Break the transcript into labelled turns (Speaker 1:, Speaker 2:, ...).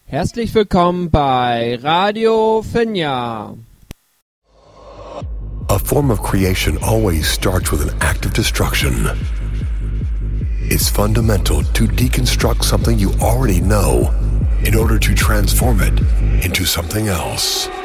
Speaker 1: Herzlich willkommen bei Radio Finja.
Speaker 2: A form of creation always starts with an act of destruction. It's fundamental to deconstruct something you already know in order to transform it into something else.